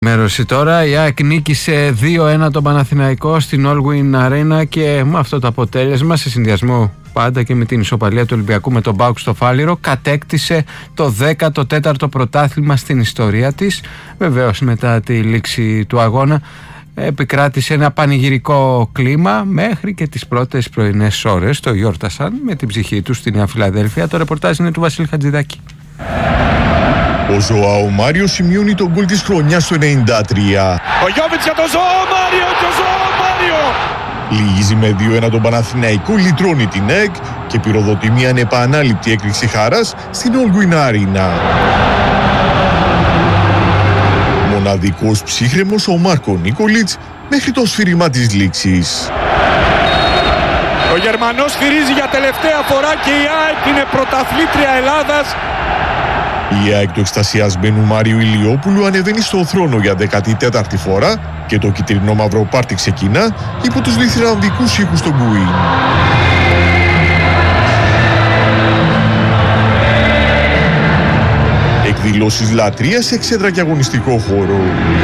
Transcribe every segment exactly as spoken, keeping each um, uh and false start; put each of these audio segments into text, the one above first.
Μέρωση τώρα, η ΑΕΚ νίκησε δύο ένα τον Παναθηναϊκό στην All Win Arena και με αυτό το αποτέλεσμα, σε συνδυασμό πάντα και με την ισοπαλία του Ολυμπιακού με τον ΠΑΟΚ στο Φάληρο, κατέκτησε το δέκατο τέταρτο πρωτάθλημα στην ιστορία της. Βεβαίως μετά τη λήξη του αγώνα επικράτησε ένα πανηγυρικό κλίμα μέχρι και τις πρώτες πρωινές ώρες. Το γιόρτασαν με την ψυχή τους στη Νέα Φιλαδέλφια. Το ρεπορτάζ είναι του Βασίλη Χατζηδάκη. Ο Ζωάο Μάριο σημειώνει τον γκολ της χρονιάς στο ενενήντα τρία. Ο Γιώβιτς για τον Ζωάο Μάριο και ο Ζωάο Μάριο. Λυγίζει με δύο ένα τον Παναθηναϊκό, λυτρώνει την ΑΕΚ και πυροδοτεί μια ανεπανάληπτη έκρηξη χαράς στην All Win Arena. Μοναδικός ψύχρεμος ο Μάρκο Νίκολιτς μέχρι το σφύριγμα της λήξης. Ο Γερμανός σφυρίζει για τελευταία φορά και η ΑΕΚ είναι πρωταθλήτρια Ελλάδας. Η ΑΕΚ του εκστασιασμένου Μάριου Ηλιόπουλου ανεβαίνει στο θρόνο για δέκατη τέταρτη φορά και το κυτρινό μαύρο πάρτι ξεκινά υπό τους λιθρανδικούς ήχους των Queen. Εκδηλώσεις λατρείας σε εξέδρα και αγωνιστικό χώρο.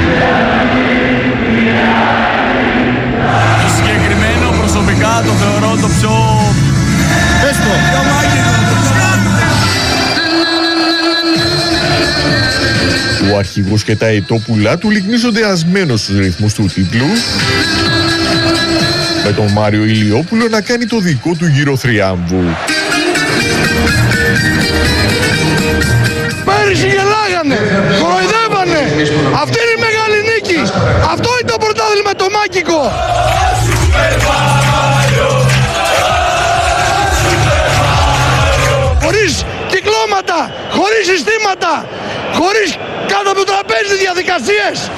Το συγκεκριμένο προσωπικά το θεωρώ το πιο... Πες το! Ο αρχηγός και τα ετόπουλά του λιγνίζονται ασμένος στους ρυθμούς του τίτλου, με τον Μάριο Ηλιόπουλο να κάνει το δικό του γύρο θριάμβου. Πέρυσι γελάγανε, κοροϊδεύανε. Αυτή είναι η μεγάλη νίκη. Αυτό είναι το πρωτάθλημα το μάκικο. Χωρίς κυκλώματα, χωρίς συστήματα, χωρίς κάτω από το τραπέζι διαδικασίες.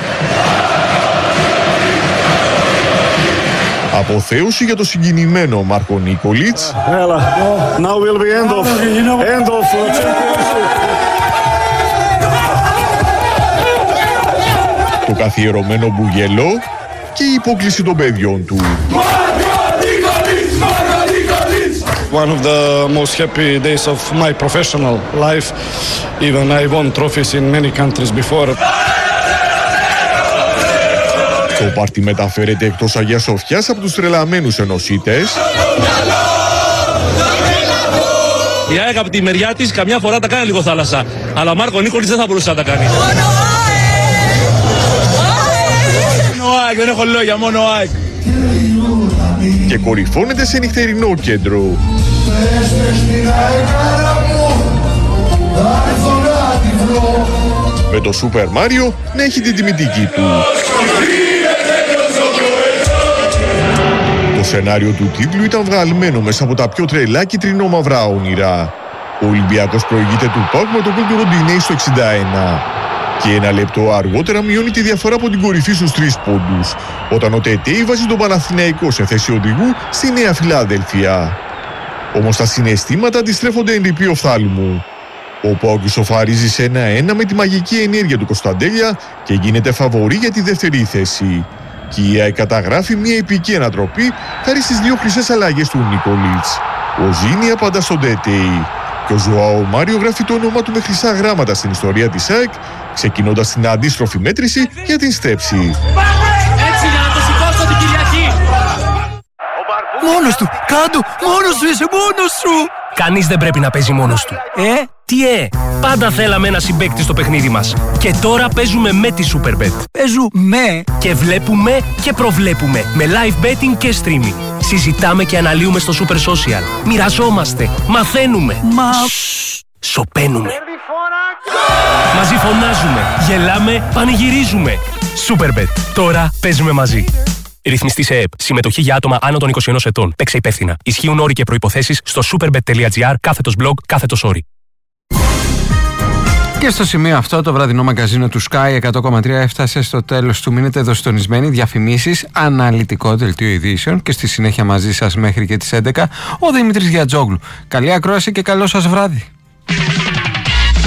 Αποθέωση για το συγκινημένο Μάρκο Νίκολιτς. Now will be end of, end of το καθιερωμένο μπουγελό και η υπόκληση των παιδιών του. One of the most happy days of my professional life. Even I won trophies in many countries before. Το πάρτι μεταφέρεται εκτός Αγίας Σοφιάς από τους τρελαμένους ενωσίτες. Η ΑΕΚ από τη μεριά της καμιά φορά τα κάνει λίγο θάλασσα. Αλλά ο Μάρκο Νίκολιτς δεν θα μπορούσε να τα κάνει. Μόνο ΑΕΚ, δεν έχω λόγια, μόνο ΑΕΚ. Και κορυφώνεται σε νυχτερινό κέντρο. Με το Σούπερ Μάριο να έχει την τιμητική του. Το σενάριο του τίτλου ήταν βγαλμένο μέσα από τα πιο τρελά κυτρινό-μαυρά όνειρα. Ο Ολυμπιακός προηγείται του ΠΑΟΚ με τον γκολ του Ροντινέη στο εξήντα ένα. Και ένα λεπτό αργότερα μειώνει τη διαφορά από την κορυφή στους τρεις πόντους, όταν ο Τετέι βάζει τον Παναθηναϊκό σε θέση οδηγού στη Νέα Φιλαδέλφια. Όμως τα συναισθήματα αντιστρέφονται εν ρηπή οφθάλμου. Ο ΠΑΟΚ ισοφαρίζει σε ένα ένα με τη μαγική ενέργεια του Κωνσταντέλια και γίνεται φαβορί για τη δεύτερη θέση. Και η ΑΕΚ καταγράφει μια επική ανατροπή χάρη στις δύο χρυσές αλλαγές του Νίκολιτς. Ο Ζήνη απαντά στον Τετέι. Και ο Ζωάο Μάριο γράφει το όνομα του με χρυσά γράμματα στην ιστορία της ΑΕΚ, ξεκινώντας την αντίστροφη μέτρηση για την στέψη. Έτσι για να το σηκώσω την Κυριακή. Μόνος του, κάτω, μόνος σου, είσαι μόνος σου. Κανείς δεν πρέπει να παίζει μόνος του. Ε, Τι ε, πάντα θέλαμε ένα συμπαίκτη στο παιχνίδι μας. Και τώρα παίζουμε με τη Superbet. παίζουμε Και βλέπουμε και προβλέπουμε με live betting και streaming. Συζητάμε και αναλύουμε στο Super Social. Μοιραζόμαστε, μαθαίνουμε. Μα... Σοπαίνουμε. Μαζί φωνάζουμε, γελάμε, πανηγυρίζουμε. Superbet. Τώρα παίζουμε μαζί. Ρυθμιστή σε ΕΕΠ. Συμμετοχή για άτομα άνω των είκοσι ενός ετών. Παίξε υπεύθυνα. Ισχύουν όροι και προϋποθέσεις στο superbet.gr κάθετος blog κάθετος όροι. Και στο σημείο αυτό το βραδινό μαγκαζίνο του Sky εκατό κόμμα τρία έφτασε στο τέλος του. Μείνετε εδώ συντονισμένοι, διαφημίσεις, αναλυτικό δελτίο ειδήσεων και στη συνέχεια μαζί σας μέχρι και τις έντεκα ο Δημήτρης Γιατζόγλου. Καλή ακρόαση και καλό σας βράδυ.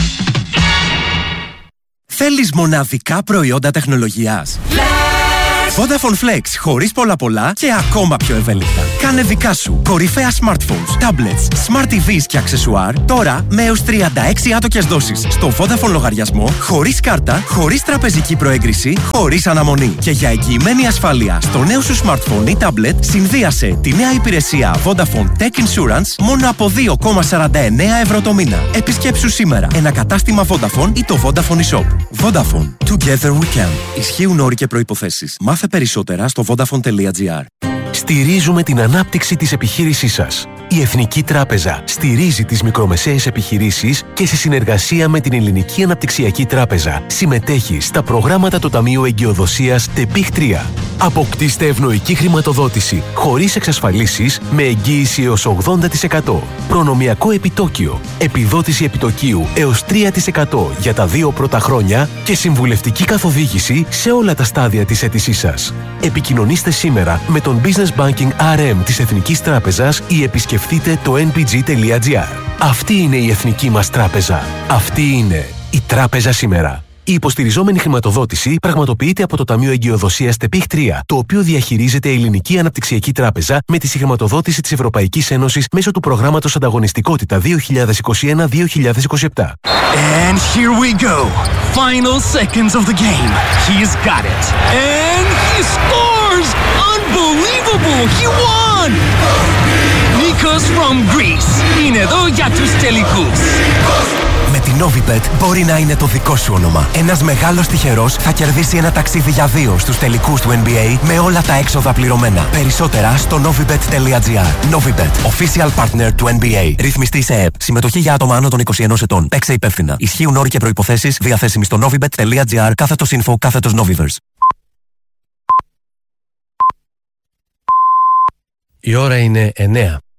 Θέλεις μοναδικά προϊόντα τεχνολογίας? Let's Vodafone Flex, χωρίς πολλά πολλά και ακόμα πιο ευέλικτα. Κάνε δικά σου κορυφαία smartphones, tablets, smart τι βις και αξεσουάρ τώρα με έως τριάντα έξι άτοκες δόσεις στο Vodafone λογαριασμό, χωρίς κάρτα, χωρίς τραπεζική προέγκριση, χωρίς αναμονή. Και για εγγυημένη ασφάλεια στο νέο σου smartphone ή tablet, συνδύασε τη νέα υπηρεσία Vodafone Tech Insurance μόνο από δύο κόμμα σαράντα εννέα ευρώ το μήνα. Επισκέψου σήμερα ένα κατάστημα Vodafone ή το Vodafone eShop. Vodafone. Together we can. Ισχύουν όροι και προϋποθέσεις. Μάθε περισσότερα στο vodafone τελεία gr. Στηρίζουμε την ανάπτυξη της επιχείρησής σας. Η Εθνική Τράπεζα στηρίζει τις μικρομεσαίες επιχειρήσεις και σε συνεργασία με την Ελληνική Αναπτυξιακή Τράπεζα συμμετέχει στα προγράμματα του Ταμείου Εγκυοδοσίας ΤΕΠΙΧ τρία. Αποκτήστε ευνοϊκή χρηματοδότηση χωρίς εξασφαλίσεις με εγγύηση έως ογδόντα τοις εκατό. Προνομιακό επιτόκιο, επιδότηση επιτοκίου έως τρία τοις εκατό για τα δύο πρώτα χρόνια και συμβουλευτική καθοδήγηση σε όλα τα στάδια της αίτησής σας. Επικοινωνήστε σήμερα με τον Business Banking αρ εμ της Εθνικής Τράπεζας ή επισκεφτείτε το εν πι τζι τελεία τζι αρ. Αυτή είναι η Εθνική μας Τράπεζα. Αυτή είναι η Τράπεζα σήμερα. Η υποστηριζόμενη χρηματοδότηση πραγματοποιείται από το Ταμείο Εγκυοδοσίας ΤΕΠΙΧ τρία, το οποίο διαχειρίζεται η Ελληνική Αναπτυξιακή Τράπεζα με τη συγχρηματοδότηση της Ευρωπαϊκής Ένωσης μέσω του προγράμματος Ανταγωνιστικότητα δύο χιλιάδες είκοσι ένα με δύο χιλιάδες είκοσι επτά. And here we go. Final seconds of the game. He's got it. And he scores! Unbelievable! He won! Nikos from Greece. Είναι εδώ για τους τελικούς. Με την Novibet μπορεί να είναι το δικό σου όνομα. Ένας μεγάλος τυχερός θα κερδίσει ένα ταξίδι για δύο στους τελικούς του N B A με όλα τα έξοδα πληρωμένα. Περισσότερα στο novibet τελεία gr. Novibet, official partner του N B A. Ρυθμιστή σε ΕΕΠ. Συμμετοχή για άτομα άνω των είκοσι ενός ετών. Παίξε υπεύθυνα. Ισχύουν όροι και προϋποθέσεις διαθέσιμοι στο novibet τελεία gr κάθετος info κάθετος Noviverse. Η ώρα είναι εννέα.